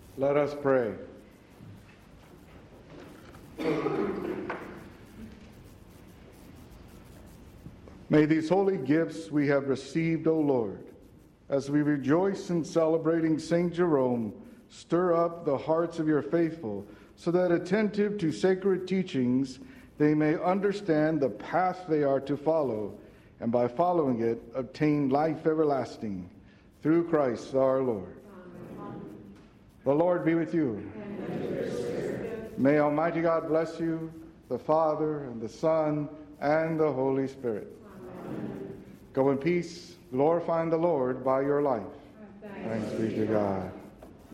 Let us pray. May these holy gifts we have received, O Lord, as we rejoice in celebrating St. Jerome, stir up the hearts of your faithful, so that attentive to sacred teachings, they may understand the path they are to follow, and by following it, obtain life everlasting. Through Christ our Lord. Amen. The Lord be with you. And with your spirit. May Almighty God bless you, the Father, and the Son, and the Holy Spirit. Amen. Go in peace, glorifying the Lord by your life. Thanks be to God.